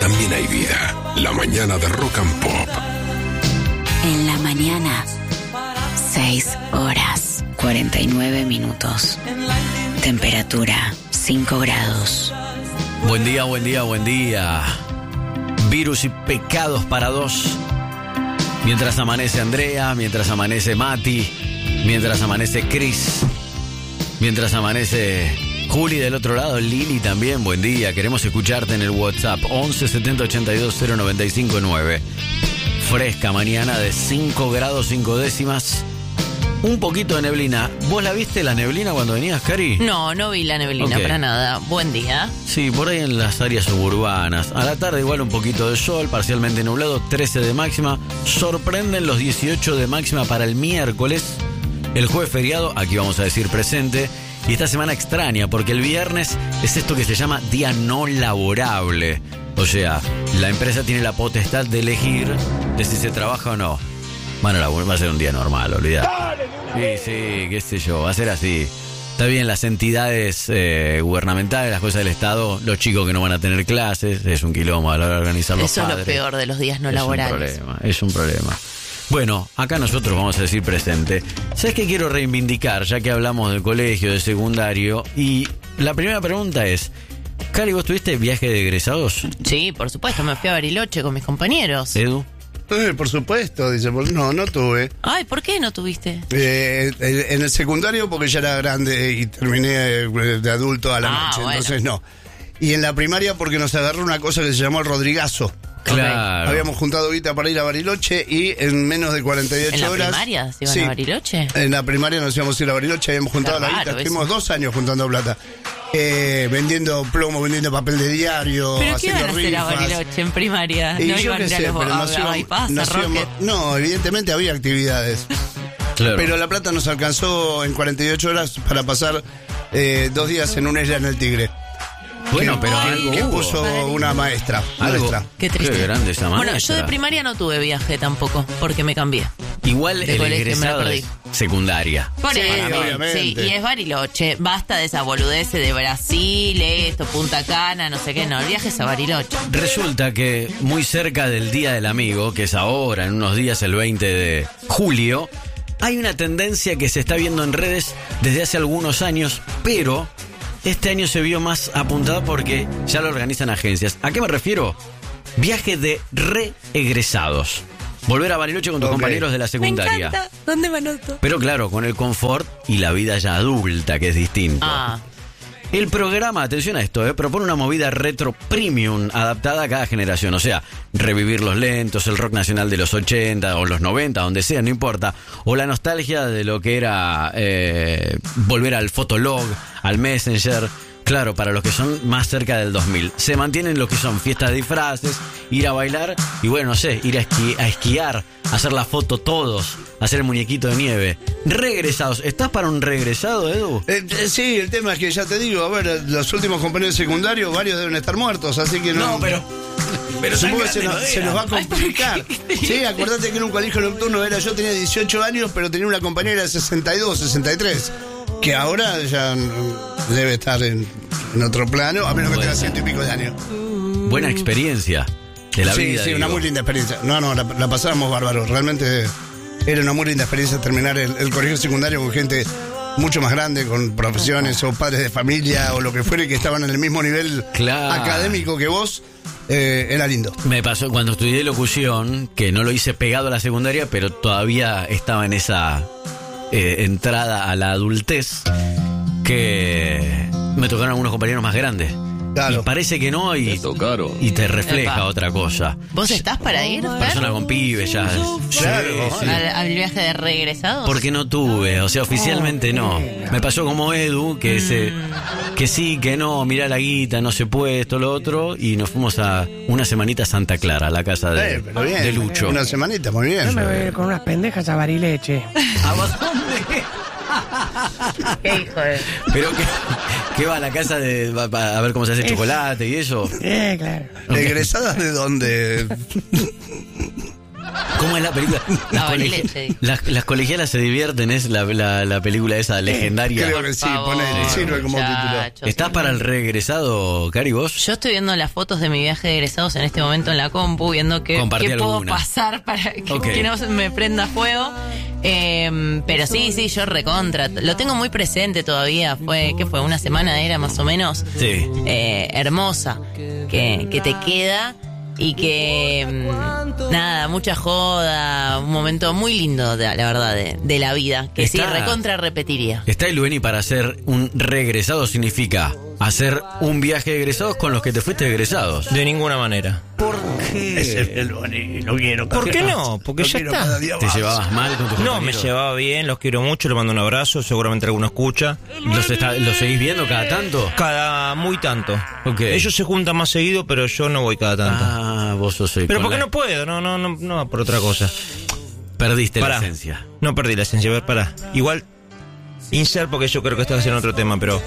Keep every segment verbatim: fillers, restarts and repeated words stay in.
también hay vida. La mañana de Rock and Pop. En la mañana, seis horas, cuarenta y nueve minutos. Temperatura, cinco grados. Buen día, buen día, buen día. Virus y pecados para dos. Mientras amanece Andrea, mientras amanece Mati, mientras amanece Chris, mientras amanece Juli del otro lado, Lili también, buen día. Queremos escucharte en el WhatsApp once setenta ochenta y dos cero noventa y cinco nueve. Fresca mañana de cinco grados cinco décimas. Un poquito de neblina. ¿Vos la viste la neblina cuando venías, Cari? No, no vi la neblina Okay. para nada. Buen día. Sí, por ahí en las áreas suburbanas. A la tarde igual un poquito de sol, parcialmente nublado, trece de máxima. Sorprenden los dieciocho de máxima para el miércoles. El jueves feriado, aquí vamos a decir presente. Y esta semana extraña, porque el viernes es esto que se llama día no laborable. O sea, la empresa tiene la potestad de elegir de si se trabaja o no. Bueno, va a ser un día normal, olvidate. Sí, sí, qué sé yo, va a ser así. Está bien, las entidades eh, gubernamentales, las cosas del Estado, los chicos que no van a tener clases, es un quilombo a la hora de organizar los Eso padres. es lo peor de los días no es laborales. un problema, es un problema. Bueno, acá nosotros vamos a decir presente. ¿Sabes qué quiero reivindicar, ya que hablamos del colegio, de secundario? Y la primera pregunta es, Cari, ¿vos tuviste viaje de egresados? Sí, por supuesto, me fui a Bariloche con mis compañeros. Edu. Eh, por supuesto, dice, no, no tuve. Ay, ¿por qué no tuviste? Eh, en el secundario porque ya era grande y terminé de adulto a la Ah, noche, bueno. entonces no. Y en la primaria porque nos agarró una cosa que se llamó el Rodrigazo. Claro. Habíamos juntado guita para ir a Bariloche y en menos de cuarenta y ocho ¿En la horas... primaria se iban Sí, a Bariloche? en la primaria nos íbamos a ir a Bariloche, habíamos juntado Qué la raro guita, eso. estuvimos dos años juntando plata. Eh, vendiendo plomo, vendiendo papel de diario, ¿Pero qué haciendo iban a hacer a rifas. Bariloche en primaria? Y ¿No yo iban a qué ir a sé, los pero nos a- a íbamos- bypass, a nos íbamos- Rocket? No, evidentemente había actividades. Claro. Pero la plata nos alcanzó en cuarenta y ocho horas para pasar eh, dos días en una isla en el Tigre. Bueno, que, pero que- algo que hubo. puso una maestra. Algo. maestra. Qué triste. Qué grande esa Bueno, maestra. yo de primaria no tuve viaje tampoco, porque me cambié. Igual de el colegio me la egresado perdí. es secundaria. Por Sí, eso, obviamente. sí, y es Bariloche. Basta de esa boludez de Brasil, esto, Punta Cana, no sé qué, no, el viaje es a Bariloche. Resulta que muy cerca del Día del Amigo, que es ahora, en unos días, el veinte de julio, hay una tendencia que se está viendo en redes desde hace algunos años, pero este año se vio más apuntada porque ya lo organizan agencias. ¿A qué me refiero? Viaje de reegresados. Volver a Bariloche con tus Ok. compañeros de la secundaria. ¿Dónde me anoto? Pero claro, con el confort y la vida ya adulta, que es distinto. Ah, El programa, atención a esto, eh, propone una movida retro premium adaptada a cada generación. O sea, revivir los lentos, el rock nacional de los ochenta o los noventa, donde sea, no importa. O la nostalgia de lo que era eh, volver al Fotolog, al Messenger. Claro, para los que son más cerca del dos mil. Se mantienen lo que son fiestas de disfraces, ir a bailar y bueno, no sé, ir a, esqui- a esquiar, hacer la foto todos, hacer el muñequito de nieve. Regresados. ¿Estás para un regresado, Edu? Eh, eh, sí, el tema es que ya te digo, a ver, los últimos compañeros secundarios, varios deben estar muertos, así que no. No, pero... pero tan Supongo que se grande nos, no se era. nos va a complicar. Sí, acordate que en un colegio nocturno era, yo tenía dieciocho años, pero tenía una compañera de sesenta y dos, sesenta y tres, que ahora ya mm, debe estar en, en otro plano, a menos que tenga ciento y pico de años. Buena experiencia de la sí, vida. sí, una digo. muy linda experiencia. No, no, la, la pasábamos bárbaro. Realmente era una muy linda experiencia terminar el, el colegio secundario con gente mucho más grande, con profesiones o padres de familia o lo que fuere, que estaban en el mismo nivel Claro. académico que vos. Eh, era lindo. Me pasó cuando estudié locución, que no lo hice pegado a la secundaria, pero todavía estaba en esa eh, entrada a la adultez, que me tocaron algunos compañeros más grandes. Claro. Y parece que no, y, y te refleja Epa. otra cosa. ¿vos estás para ir, Fer? Persona con pibes, ya. Claro, Sí, sí. ¿Al, al viaje de regresados? Porque no tuve, o sea, oficialmente no. Me pasó como Edu, que ese, que sí, que no, mirá la guita, no se puede, esto, lo otro, y nos fuimos a una semanita a Santa Clara, a la casa de, Eh, pero bien, de Lucho. Una semanita, muy bien. Yo me voy a ir con unas pendejas a Barileche. ¿A vos dónde? Qué hijo de... Pero que, que va a la casa de, va- va a ver cómo se hace chocolate y eso. Eh, claro. ¿Egresadas de dónde? ¿Cómo es la película? Las, Barileche, colegi- digo. las, las colegialas se divierten, es la, la, la película esa legendaria. Creo que sí, Favor, ponele, sirve como título. muchachos. ¿Estás para el regresado, Cari, vos? Yo estoy viendo las fotos de mi viaje de egresados en este momento en la compu, viendo qué, Compartí qué puedo alguna. pasar para que, Ok. que no se me prenda fuego. Eh, pero sí, sí, yo recontra. Lo tengo muy presente todavía. Fue, ¿qué fue? Una semana era más o menos. Sí. Eh, hermosa. Que, que te queda. Y que, mm, nada, mucha joda, un momento muy lindo, de, la verdad, de, de la vida, que sí, Está- recontra repetiría. Está el Lueni para hacer un regresado significa hacer un viaje de egresados con los que te fuiste de egresados. De ninguna manera. ¿Por qué? Ese es el Boni, lo quiero. ¿Por qué no? Porque Lo ya quiero está. cada día ¿Te más. llevabas mal con tus No, me compañeros? llevaba bien, los quiero mucho, les mando un abrazo, seguramente alguno escucha. ¿Los, está- ¿Los seguís viendo cada tanto? Cada muy tanto. Ok. Ellos se juntan más seguido, pero yo no voy cada tanto. Ah, vos sos el pero con porque la- no puedo, no, no, no, no, por otra cosa. Perdiste Pará. la esencia. No perdí la esencia, a ver, pará. Igual, insert porque yo creo que estás haciendo otro tema, pero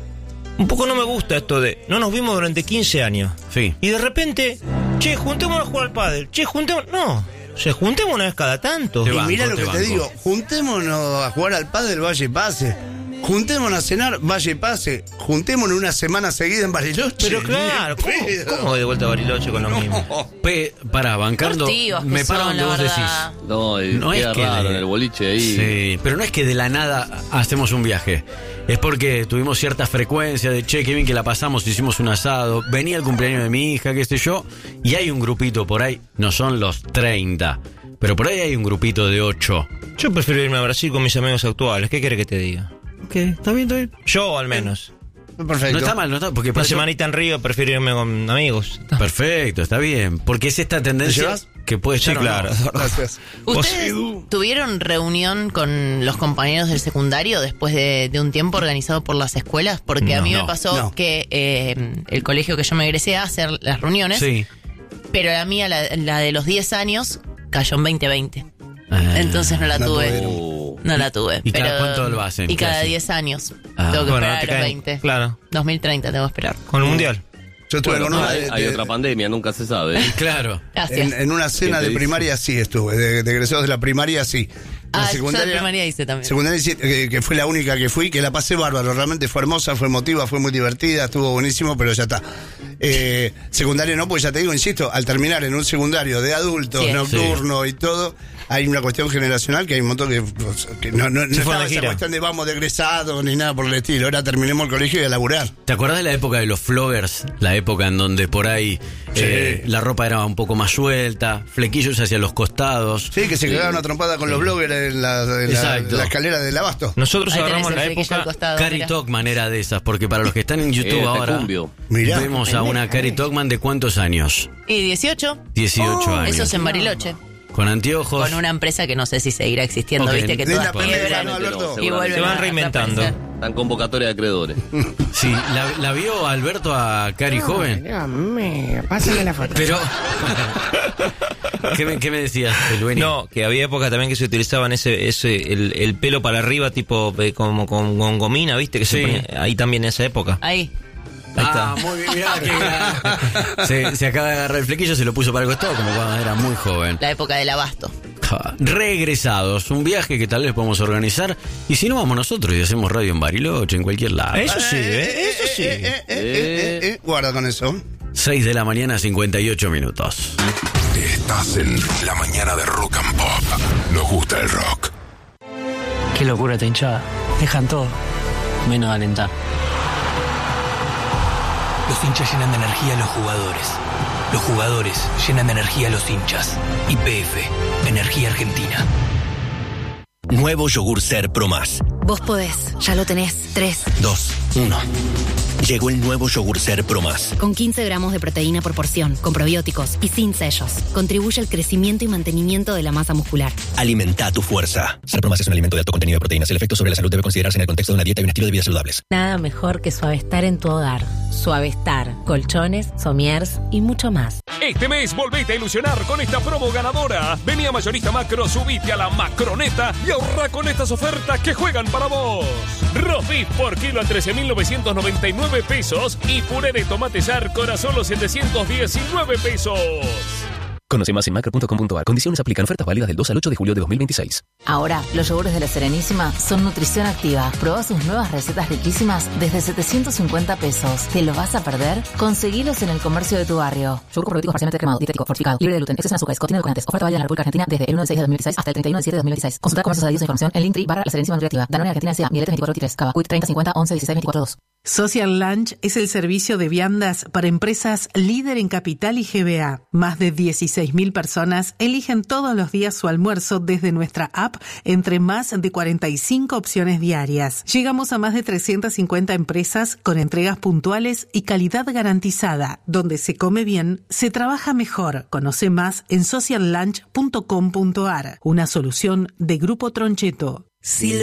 un poco no me gusta esto de, no nos vimos durante quince años. Sí. Y de repente, che, juntémonos a jugar al pádel. Che, juntémonos, no, se juntemos una vez cada tanto. Te Y banco, mirá lo te que te banco. digo, juntémonos a jugar al pádel Valle y Pase. Juntémonos a cenar Valle y Pase. Juntémonos una semana seguida en Bariloche. Pero claro, ¿cómo, Ni pedo. cómo voy de vuelta a Bariloche con lo mismo? Pe, pará, bancando. Cortivos que Me paro son, donde la vos verdad. decís. No, y No es queda que raro de- en el boliche ahí. Sí, pero no es que de la nada hacemos un viaje. Es porque tuvimos cierta frecuencia de che, qué bien que la pasamos, hicimos un asado, venía el cumpleaños de mi hija, qué sé yo, y hay un grupito por ahí, no son los treinta, pero por ahí hay un grupito de ocho. Yo prefiero irme a Brasil con mis amigos actuales, ¿qué querés que te diga? Ok, está bien, está bien. Yo al menos. Perfecto. No está mal, no está, porque por Una eso- semanita en Río prefiero irme con amigos. Perfecto, está bien, porque es esta tendencia llevas? que puede Sí, estar. o no. claro. Gracias. ¿Ustedes tuvieron reunión con los compañeros del secundario después de, de un tiempo organizado por las escuelas? Porque a No, mí me no, pasó no. que eh, el colegio que yo me egresé a hacer las reuniones, Sí. pero la mía, la, la de los diez años, cayó en veinte veinte. Ah. Entonces no la no tuve. Oh. No la tuve. ¿Y cada pero- cuánto lo hacen? Y ¿Qué cada hacen? diez años. Ah. Tengo que Bueno, esperar no te a los caen. veinte. Claro. dos mil treinta tengo que esperar. Con el mundial. Yo estuve Bueno, con una hay, de- hay de- otra pandemia, nunca se sabe. Claro. Gracias. en, en una cena ¿Quién te de dice? primaria sí estuve, de, de egresados de la primaria sí. La Ah, yo de primaria hice también. Secundaria hice, que, que fue la única que fui, que la pasé bárbaro, realmente fue hermosa, fue emotiva, fue muy divertida, estuvo buenísimo, pero ya está. Eh, secundaria no, pues ya te digo, insisto, al terminar en un secundario de adultos, Sí. nocturno y todo, hay una cuestión generacional que hay un montón que, que no, no, no Se fueron estaba de esa gira. cuestión de vamos de egresados ni nada por el estilo, ahora terminemos el colegio y a laburar. ¿Te acordás de la época de los floggers? La época en donde por ahí eh, la ropa era un poco más suelta, flequillos hacia los costados. Sí, que se cagaron a trompada con los bloggers en la, en la- Exacto. la escalera del abasto. Nosotros Ahí tenés agarramos el la flequillo al época. costado, Cari mirá. Tokman era de esas, porque para los que están en YouTube Eh, ahora, Tecumbio. Mirá. vemos a una Cari Tokman de cuántos años? ¿Y dieciocho? dieciocho Oh, años. Eso es en Bariloche. Con anteojos. Con una empresa que no sé si seguirá existiendo, Ok. viste que De todas la pandemia, quiebran ¿no, Alberto? y vuelven Se van a reinventando. reaparecer. Están convocatoria de acreedores. Sí, la, la vio Alberto a Cari joven. Dios mío, pásame la foto. Pero. ¿Qué, me, ¿Qué me decías, Lueni? No, que había épocas también que se utilizaban ese, ese el, el pelo para arriba, tipo eh, como con, con gomina, ¿viste? Que se Sí. ponía ahí también en esa época. Ahí. Ahí Ah, está. muy bien, mirá, qué grande. se, se acaba de agarrar el flequillo, se lo puso para el costado como cuando era muy joven. La época del abasto. Ja, Regresados, un viaje que tal vez podemos organizar. Y si no, vamos nosotros y hacemos radio en Bariloche, en cualquier lado. Eso sí, ¿eh? Eso sí. Eh, eh, eh, eh, eh, guarda con eso. seis de la mañana, cincuenta y ocho minutos. Estás en la mañana de Rock and Pop. Nos gusta el rock. Qué locura esta hinchada. Dejan todo, menos alentar. Los hinchas llenan de energía a los jugadores. Los jugadores llenan de energía a los hinchas. Y P F, Energía Argentina. Nuevo yogur Ser Pro Más. Vos podés, ya lo tenés. Tres. dos, uno. Llegó el nuevo yogur Ser Pro Más. Con quince gramos de proteína por porción, con probióticos y sin sellos. Contribuye al crecimiento y mantenimiento de la masa muscular. Alimenta tu fuerza. Ser Pro Más es un alimento de alto contenido de proteínas. El efecto sobre la salud debe considerarse en el contexto de una dieta y un estilo de vida saludables. Nada mejor que Suavestar en tu hogar. Suavestar, colchones, somiers y mucho más. Este mes volvete a ilusionar con esta promo ganadora. Vení a Mayorista Macro, subite a la Macroneta y ahorra con estas ofertas que juegan para vos. Roast beef por kilo a trece mil novecientos noventa y nueve pesos y puré de tomate Sarcor a solo setecientos diecinueve pesos. Conoce más en macro punto com punto a r. Condiciones aplican. Ofertas válidas del dos al ocho de julio de dos mil veintiséis. Ahora, los yogures de La Serenísima son nutrición activa. Probá sus nuevas recetas riquísimas desde setecientos cincuenta pesos. ¿Te lo vas a perder? Conseguilos en el comercio de tu barrio. Yogur probiótico parcialmente cremado, dietético, fortificado, libre de gluten, exceso en azúcares, contiene edulcorantes. Oferta válida en la República Argentina desde el uno de seis de dos mil dieciséis hasta el treinta y uno de siete de dos mil dieciséis. Consulta comercios adheridos a información en Linktree barra La Serenísima Nutriactiva. Danone Argentina S A, Miletes veinticuatro veintitrés, Cava, Quick treinta cincuenta once dieciséis veinticuatro dos. Social Lunch es el servicio de viandas para empresas líder en Capital y G B A. Más de dieciséis mil personas eligen todos los días su almuerzo desde nuestra app entre más de cuarenta y cinco opciones diarias. Llegamos a más de trescientas cincuenta empresas con entregas puntuales y calidad garantizada. Donde se come bien, se trabaja mejor. Conoce más en social lunch punto com punto a r. Una solución de Grupo Troncheto. Si